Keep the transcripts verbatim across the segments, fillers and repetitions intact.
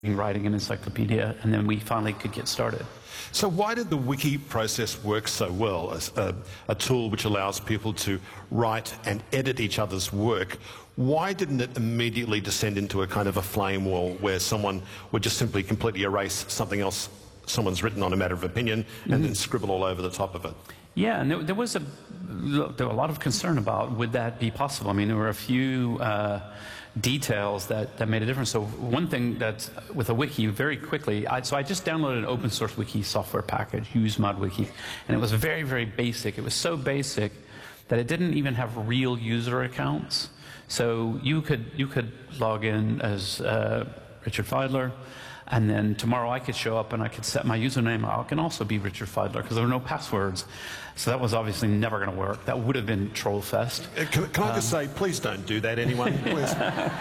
writing an encyclopedia, and then we finally could get started. So why did the wiki process work so well as a, a tool which allows people to write and edit each other's work? Why didn't it immediately descend into a kind of a flame wall where someone would just simply completely erase something else someone's written on a matter of opinion and mm-hmm. then scribble all over the top of it? Yeah, and there, there was a there were a lot of concern about would that be possible. I mean, there were a few uh, details that, that made a difference. So one thing that with a wiki, very quickly, I, so I just downloaded an open source wiki software package, UseModWiki, and it was very, very basic. It was so basic that it didn't even have real user accounts. So you could you could log in as uh, Richard Fidler, and then tomorrow I could show up and I could set my username. I can also be Richard Fidler because there were no passwords. So that was obviously never going to work. That would have been Trollfest. Uh, can, can I just um, say, please don't do that, anyone, please.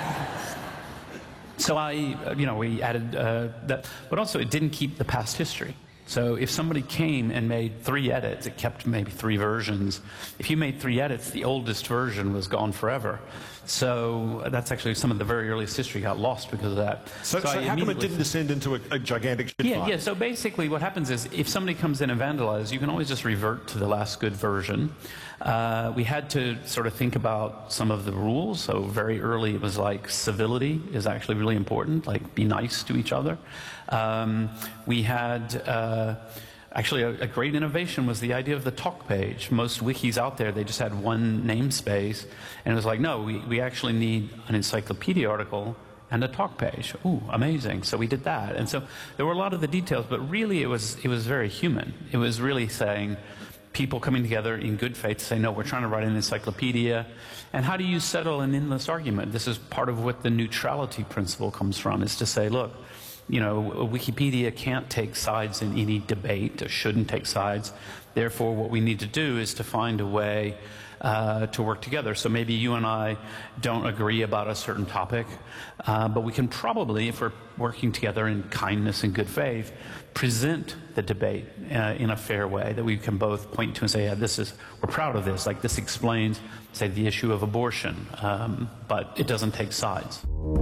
So I, you know, we added uh, that, but also it didn't keep the past history. So if somebody came and made three edits, it kept maybe three versions. If you made three edits, the oldest version was gone forever. So that's actually some of the very earliest history got lost because of that. So, so, so how come it didn't descend into a, a gigantic shit Yeah, file? yeah. So basically what happens is if somebody comes in and vandalizes, you can always just revert to the last good version. Uh, we had to sort of think about some of the rules. So very early it was like civility is actually really important, like be nice to each other. Um, we had... Uh, Actually, a, a great innovation was the idea of the talk page. Most wikis out there, they just had one namespace, and it was like, no, we, we actually need an encyclopedia article and a talk page. Ooh, amazing. So we did that. And so there were a lot of the details, but really it was, it was very human. It was really saying, people coming together in good faith to say, no, we're trying to write an encyclopedia. And how do you settle an endless argument? This is part of what the neutrality principle comes from, is to say, look, you know, Wikipedia can't take sides in any debate, or shouldn't take sides. Therefore, what we need to do is to find a way uh, to work together. So maybe you and I don't agree about a certain topic, uh, but we can probably, if we're working together in kindness and good faith, present the debate uh, in a fair way that we can both point to and say, yeah, this is, we're proud of this. Like this explains, say, the issue of abortion, um, but it doesn't take sides.